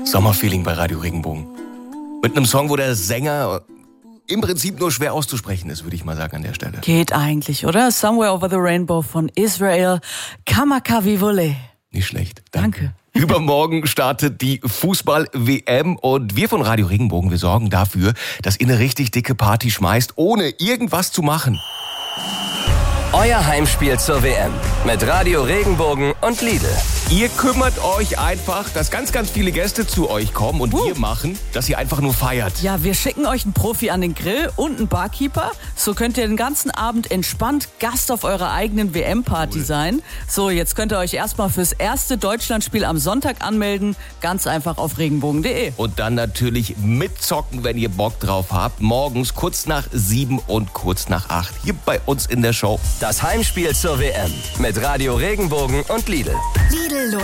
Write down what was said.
Sommerfeeling bei Radio Regenbogen. Mit einem Song, wo der Sänger im Prinzip nur schwer auszusprechen ist, würde ich mal sagen an der Stelle. Geht eigentlich, oder? Somewhere Over the Rainbow von Israel. Kamakavivole. Nicht schlecht. Danke. Übermorgen startet die Fußball-WM und wir von Radio Regenbogen, wir sorgen dafür, dass ihr eine richtig dicke Party schmeißt, ohne irgendwas zu machen. Euer Heimspiel zur WM mit Radio Regenbogen und Lidl. Ihr kümmert euch einfach, dass ganz, ganz viele Gäste zu euch kommen und wir machen, dass ihr einfach nur feiert. Ja, wir schicken euch einen Profi an den Grill und einen Barkeeper. So könnt ihr den ganzen Abend entspannt Gast auf eurer eigenen WM-Party sein. So, jetzt könnt ihr euch erstmal fürs erste Deutschlandspiel am Sonntag anmelden. Ganz einfach auf regenbogen.de. Und dann natürlich mitzocken, wenn ihr Bock drauf habt. Morgens kurz nach 7 und kurz nach 8 hier bei uns in der Show. Das Heimspiel zur WM mit Radio Regenbogen und Lidl. Lidl